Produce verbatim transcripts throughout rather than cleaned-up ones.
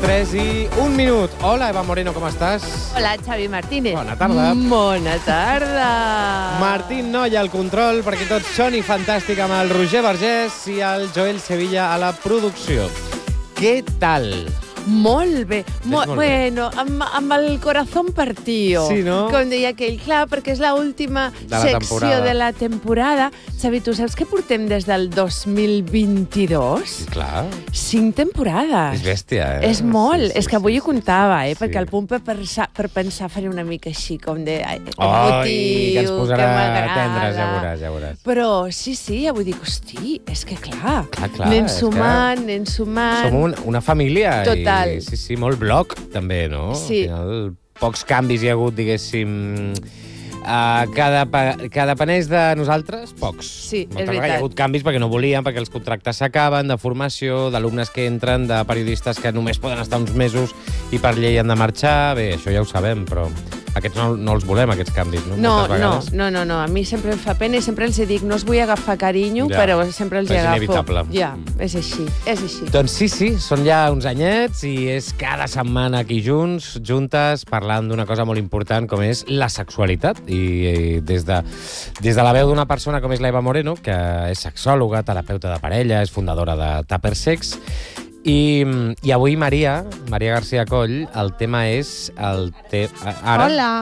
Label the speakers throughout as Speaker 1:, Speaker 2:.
Speaker 1: tres i un minut. Hola, Eva Moreno, com estàs?
Speaker 2: Hola, Xavi Martínez.
Speaker 1: Bona tarda.
Speaker 2: Bona tarda.
Speaker 1: Martín Noia al control, perquè tot soni fantàstic amb el Roger Vergés i el Joel Sevilla a la producció. Què tal?
Speaker 2: Molt bé. Mo
Speaker 1: molt
Speaker 2: bueno, amb, amb el corazón partido.
Speaker 1: Sí, no?
Speaker 2: Com deia aquell, clar, perquè és l'última secció
Speaker 1: temporada.
Speaker 2: de la temporada. Xavi, tu saps que portem des del dos mil vint-i-dos?
Speaker 1: Clar.
Speaker 2: Cinc temporades.
Speaker 1: És bèstia, eh?
Speaker 2: És molt.
Speaker 1: Sí, sí,
Speaker 2: és que avui
Speaker 1: sí,
Speaker 2: ho comptava, eh?
Speaker 1: sí.
Speaker 2: Perquè el punt per pensar, per pensar faré una mica així, com de... Ai,
Speaker 1: Ai, que ens posarà
Speaker 2: m'agrada.
Speaker 1: tendres, ja veuràs, ja veuràs.
Speaker 2: Però sí, sí, ja vull dir, hosti, és que clar,
Speaker 1: Clar, clar,
Speaker 2: anem
Speaker 1: és
Speaker 2: sumant, anem sumant...
Speaker 1: Som un, una família.
Speaker 2: Total.
Speaker 1: I, sí, sí, molt bloc, també, no?
Speaker 2: Sí.
Speaker 1: Al final, pocs canvis hi ha hagut, diguéssim... Uh, cada, cada penès de nosaltres, pocs.
Speaker 2: Sí,
Speaker 1: Moltes
Speaker 2: és
Speaker 1: vegades
Speaker 2: veritat.
Speaker 1: hi ha hagut canvis perquè no volien, perquè els contractes s'acaben, de formació, d'alumnes que entren, de periodistes que només poden estar uns mesos i per llei han de marxar. Bé, això ja ho sabem, però aquests no, no els volem, aquests canvis, no?
Speaker 2: No,
Speaker 1: Moltes
Speaker 2: no,
Speaker 1: vegades.
Speaker 2: no, no, no, a mi sempre em fa pena i sempre els dic, no els vull agafar carinyo,
Speaker 1: Ja,
Speaker 2: però sempre els
Speaker 1: és
Speaker 2: agafo.
Speaker 1: inevitable.
Speaker 2: Ja, és així, és així.
Speaker 1: Doncs sí, sí, són ja uns anyets i és cada setmana aquí junts, juntes, parlant d'una cosa molt important com és la sexualitat. I, i des, de, des de la veu d'una persona com és l'Eva Moreno, que és sexòloga, terapeuta de parella, és fundadora de Tupper Sex. I, I avui, Maria, Maria García Coll, el tema és... el te... Ara,
Speaker 3: Hola.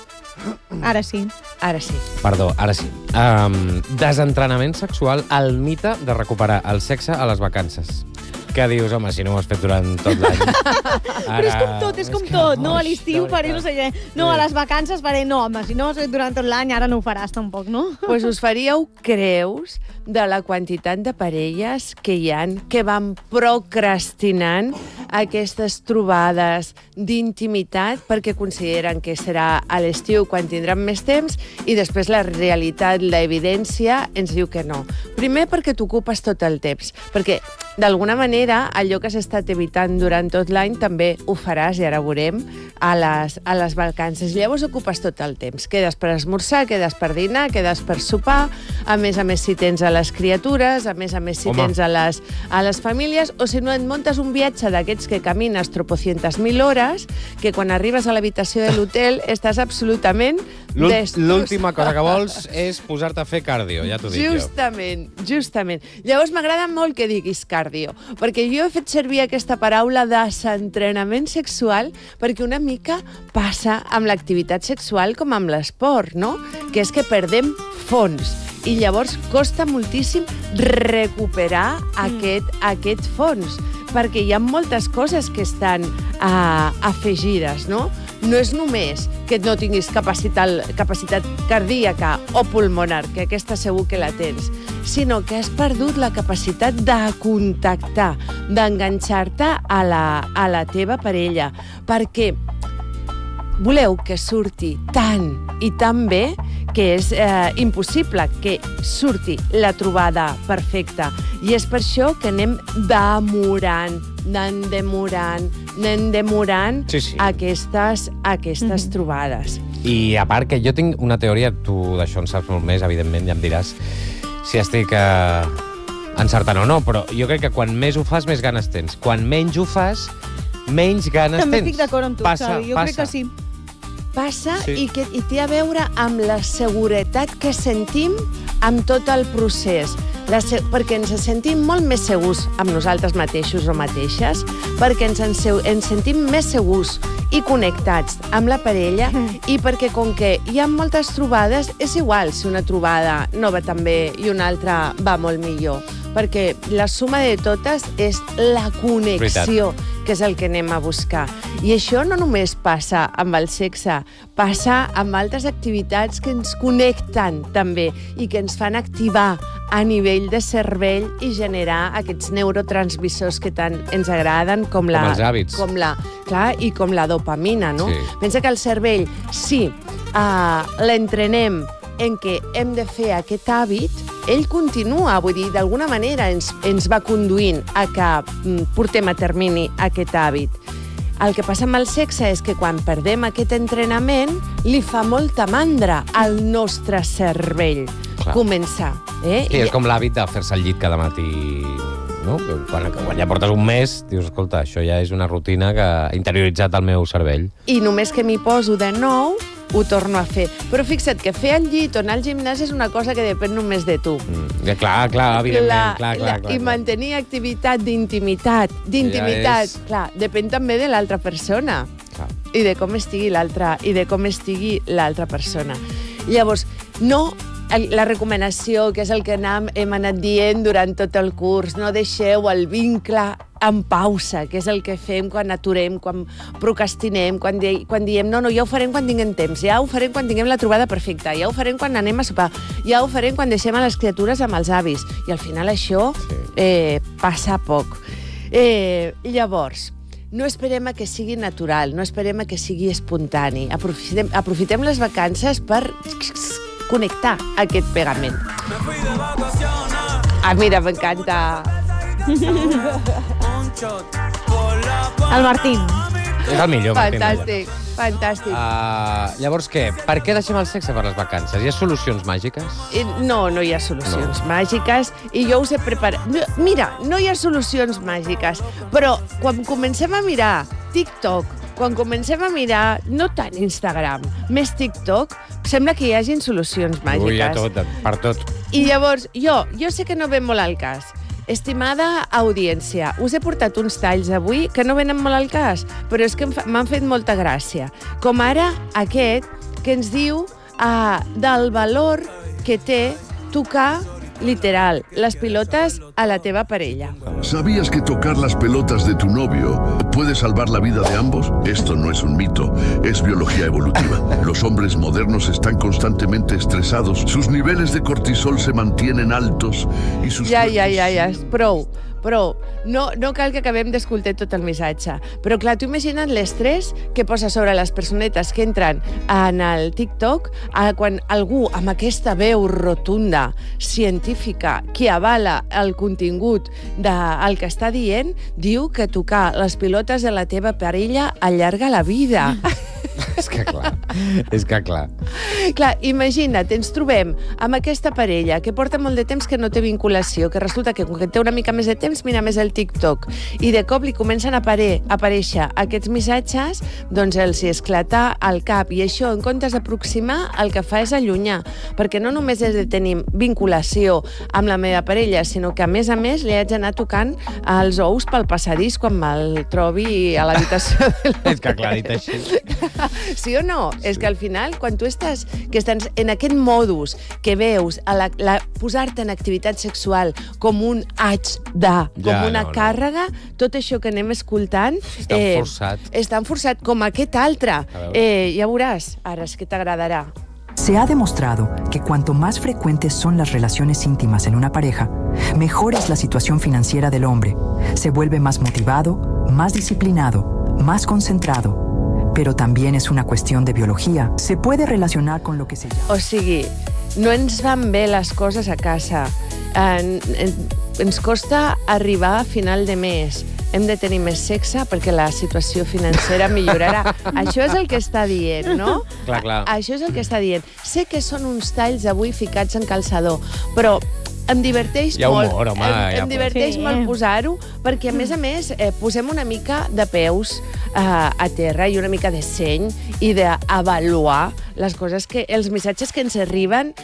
Speaker 3: Ara sí.
Speaker 2: Ara sí.
Speaker 1: Perdó, ara sí. Um, desentrenament sexual, el mite de recuperar el sexe a les vacances. Què dius, home, si no ho has fet durant tot l'any?
Speaker 3: Però és com tot, és com
Speaker 1: que,
Speaker 3: tot. No, a
Speaker 1: oix,
Speaker 3: l'estiu
Speaker 1: de
Speaker 3: faré no sé què. No, a les vacances faré... No, home, si no ho has fet durant tot l'any, ara no ho faràs tampoc, no?
Speaker 2: Pues us faríeu creus de la quantitat de parelles que hi han que van procrastinant aquestes trobades d'intimitat perquè consideren que serà a l'estiu quan tindran més temps i després la realitat, l'evidència, ens diu que no. Primer perquè t'ocupes tot el temps, perquè d'alguna manera allò que has estat evitant durant tot l'any també ho faràs, i ara ho veurem, a les, a les vacances. Llavors ocupes tot el temps. Quedes per esmorzar, quedes per dinar, quedes per sopar, a més a més si tens a les criatures, a més a més si
Speaker 1: Home.
Speaker 2: tens a les, a les famílies, o si no et muntes un viatge d'aquests que camines tropocientes mil hores, que quan arribes a l'habitació de l'hotel estàs absolutament
Speaker 1: L'úl-
Speaker 2: destrossat.
Speaker 1: L'última cosa que vols és posar-te a fer cardio, ja t'ho dic jo.
Speaker 2: Justament, justament. Llavors m'agrada molt que diguis cardio, perquè jo he fet servir aquesta paraula desentrenament sexual perquè una mica passa amb l'activitat sexual com amb l'esport, no? Que és que perdem fons i llavors costa moltíssim recuperar mm. aquest, aquest fons, perquè hi ha moltes coses que estan uh, afegides, no? No és només que no tinguis capacitat, capacitat cardíaca o pulmonar, que aquesta segur que la tens, sinó que has perdut la capacitat de contactar, d'enganxar-te a la, a la teva parella, perquè voleu que surti tan i tan bé que és eh, impossible que surti la trobada perfecta. I és per això que anem demorant, anem demorant, anem demorant
Speaker 1: Sí, sí.
Speaker 2: aquestes, aquestes
Speaker 3: Mhm.
Speaker 2: trobades.
Speaker 1: I a part que jo tinc una teoria, tu d'això en saps molt més, evidentment, ja em diràs si estic eh, encertant o no, però jo crec que quan més ho fas, més ganes tens. Quan menys ho fas, menys ganes
Speaker 3: També
Speaker 1: tens.
Speaker 3: estic d'acord amb tu,
Speaker 1: passa,
Speaker 3: Xavi. Jo
Speaker 1: passa.
Speaker 3: crec que sí.
Speaker 2: Passa
Speaker 1: Sí.
Speaker 2: i, que, i té a veure amb la seguretat que sentim amb tot el procés. La se perquè ens sentim molt més segurs amb nosaltres mateixos o mateixes, perquè ens, en ens sentim més segurs i connectats amb la parella i perquè com que hi ha moltes trobades, és igual si una trobada no va tan bé i una altra va molt millor, perquè la suma de totes és la connexió, que és el que anem a buscar. I això no només passa amb el sexe, passa amb altres activitats que ens connecten també i que ens fan activar a nivell de cervell i generar aquests neurotransmissors que tant ens agraden, com la...
Speaker 1: Com els hàbits.
Speaker 2: Com la, clar, i com la dopamina, no?
Speaker 1: Sí.
Speaker 2: Pensa que el cervell, si uh, l'entrenem en què hem de fer aquest hàbit, ell continua, vull dir, d'alguna manera ens, ens va conduint a que mm, portem a termini aquest hàbit. El que passa amb el sexe és que quan perdem aquest entrenament li fa molta mandra al nostre cervell
Speaker 1: Clar.
Speaker 2: començar. Eh?
Speaker 1: Sí, és com l'hàbit de fer-se al llit cada matí no? Quan, quan ja portes un mes, dius, escolta, això ja és una rutina que ha interioritzat el meu cervell.
Speaker 2: I només que m'hi poso de nou, ho torno a fer. Però fixa't que fer el llit o anar al gimnàs és una cosa que depèn només de tu.
Speaker 1: Mm, ja, clar, clar, evidentment.
Speaker 2: La,
Speaker 1: clar, clar,
Speaker 2: la,
Speaker 1: clar,
Speaker 2: I
Speaker 1: clar.
Speaker 2: mantenir activitat d'intimitat, d'intimitat,
Speaker 1: Ja és...
Speaker 2: clar, depèn també de l'altra persona.
Speaker 1: Clar.
Speaker 2: I de com estigui l'altra i de com estigui l'altra persona. Llavors, no la recomanació, que és el que hem, hem anat dient durant tot el curs, no deixeu el vincle en pausa, que és el que fem quan aturem, quan procrastinem, quan, di quan diem no, no, ja ho farem quan tinguem temps, ja ho farem quan tinguem la trobada perfecta, ja ho farem quan anem a sopar, ja ho farem quan deixem a les criatures amb els avis. I al final això eh, passa poc. Eh, llavors, no esperem a que sigui natural, no esperem a que sigui espontani. Aprofitem, aprofitem les vacances per connectar aquest pegament. Ah, mira, m'encanta.
Speaker 3: El Martín.
Speaker 1: És el millor, Martín.
Speaker 2: Fantàstic, fantàstic.
Speaker 1: Uh, llavors, què? Per què deixem el sexe per les vacances? Hi ha solucions màgiques?
Speaker 2: I no, no hi ha solucions no. màgiques i jo us he preparat... No, mira, no hi ha solucions màgiques, però quan comencem a mirar TikTok, quan comencem a mirar, no tant Instagram, més TikTok, sembla que hi hagin solucions màgiques.
Speaker 1: Ui, a tot, per tot.
Speaker 2: I llavors, jo, jo sé que no ve molt al cas. Estimada audiència, us he portat uns talls avui que no venen molt al cas, però és que m'han fet molta gràcia. Com ara aquest, que ens diu uh, del valor que té tocar, literal, les pilotes a la teva parella.
Speaker 4: ¿Sabías que tocar las pelotas de tu novio puede salvar la vida de ambos? Esto no es un mito, es biología evolutiva. Los hombres modernos están constantemente estresados, sus niveles de cortisol se mantienen altos y sus...
Speaker 2: Ja, ja, ja, ja, prou, prou. No, no cal que acabem d'escoltar tot el missatge. Però clar, tu imagina't l'estrès que posa sobre les personetes que entren en el TikTok a quan algú amb aquesta veu rotunda, científica, que avala el contingut del que està dient, diu que tocar les pilotes de la teva parella allarga la vida.
Speaker 1: És que clar, és que clar.
Speaker 2: Clar, imagina't, ens trobem amb aquesta parella que porta molt de temps que no té vinculació, que resulta que quan té una mica més de temps mira més el TikTok i de cop li comencen a, apare a aparèixer aquests missatges, doncs els hi esclata al cap i això, en comptes d'aproximar, el que fa és allunyar, perquè no només és de tenir vinculació amb la meva parella, sinó que a més a més li haig d'anar tocant els ous pel passadís quan me'l trobi a l'habitació.
Speaker 1: És que clar, dit així.
Speaker 2: Sí o no? Sí. És que al final, quan tu estàs, que estàs en aquest modus que veus a la, la, posar-te en activitat sexual com un haig de, com
Speaker 1: Ja,
Speaker 2: una
Speaker 1: no, no.
Speaker 2: càrrega, tot això que anem escoltant...
Speaker 1: És tan forçat.
Speaker 2: És tan forçat com aquest altre. Eh, ja veuràs, ara és que t'agradarà.
Speaker 5: Se ha demostrado que cuanto más frecuentes son las relaciones íntimas en una pareja, mejor es la situación financiera del hombre. Se vuelve más motivado, más disciplinado, más concentrado. Pero también es una cuestión de biología. Se puede relacionar con lo que se llama...
Speaker 2: O sigui, no ens van bé les coses a casa. En, en, ens costa arribar a final de mes. Hem de tenir més sexe perquè la situació financera millorarà. Això és el que està dient, no?
Speaker 1: Clar, clar.
Speaker 2: A, això és el que està dient. Sé que són uns talls avui ficats en calçador, però em diverteix
Speaker 1: Hi ha
Speaker 2: molt.
Speaker 1: humor, home,
Speaker 2: em,
Speaker 1: ja
Speaker 2: em diverteix
Speaker 3: pot.
Speaker 2: molt
Speaker 3: Sí.
Speaker 2: posar-ho, perquè a més a més eh, posem una mica de peus eh, a terra i una mica de seny i d'avaluar les coses que, els missatges que ens arriben